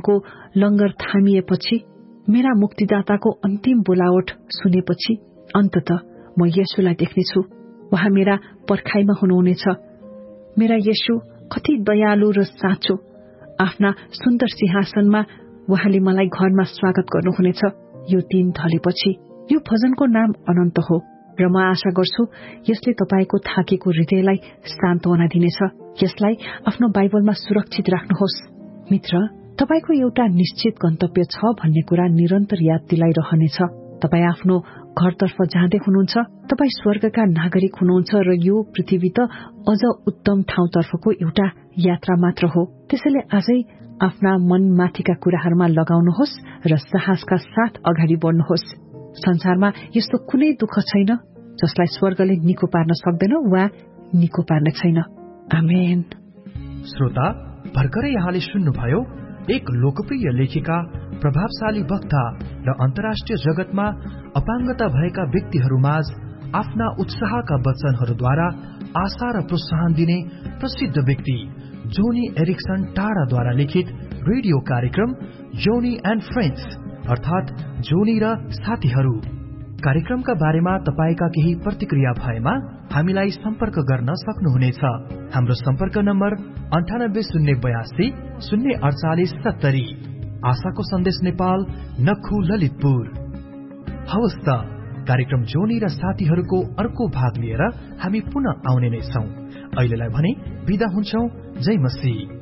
जीवनको लंगर थामिएपछि, मेरा मुक्तिदाताको अन्तिम बोलावट सुनेपछि अन्ततः म येशूलाई देख्नेछु। उहाँ मेरा पर्खाइमा हुनुहुनेछ। मेरा येशू कति दयालु र साँचो। आफ्ना सुन्दर सिंहासनमा उहाँले मलाई घरमा स्वागत गर्नुहुनेछ। यो दिन ढलेपछि। यो भजनको नाम अनन्त हो र म आशा गर्छु यसले तपाईको थाकेको हृदयलाई सान्त्वना दिनेछ। यसलाई आफ्नो बाइबलमा सुरक्षित राख्नुहोस्। मित्र, तपाईको एउटा निश्चित गन्तव्य छ भन्ने कुरा निरन्तर याद दिलाइरहनेछ। तपाई आफ्नो घरतर्फ जाँदै हुनुहुन्छ। तपाई स्वर्गका नागरिक हुनुहुन्छ र यो पृथ्वी त अझ उत्तम ठाउँतर्फको एउटा यात्रा मात्र हो। त्यसैले आजै आफ्ना मनमाथिका कुराहरूमा लगाउनुहोस् र साहसका साथ अगाडि बढ्नुहोस्। संसारमा यस्तो कुनै दुःख छैन जसलाई स्वर्गले निको पार्न सक्दैन वा निको पार्ने छैन। आमेन। श्रोता, भर्खरै यहाँले सुन्नुभयो एक लोकप्रिय लेखिका, प्रभावशाली वक्ता र अन्तर्राष्ट्रिय जगतमा अपाङ्गता भएका व्यक्तिहरूमाझ आफ्ना उत्साहका वचनहरूद्वारा आशा र प्रोत्साहन दिने प्रसिद्ध व्यक्ति जोनी एरिक्सन टाढाद्वारा लिखित रेडियो कार्यक्रम जोनी एन्ड फ्रेन्ड्स अर्थात जोनी र साथीहरू कार्यक्रमका बारेमा तपाईका केही प्रतिक्रिया भएमा हामीलाई सम्पर्क गर्न सक्नुहुनेछ। हाम्रो सम्पर्क नम्बर 9802 048 70। आशाको सन्देश नेपाल, नक्खु, ललितपुर। हवस् त, कार्यक्रम जोनी र साथीहरूको अर्को भाग लिएर हामी पुनः आउने नै छौं। अहिलेलाई भने बिदा हुन्छौं। जय मसीह।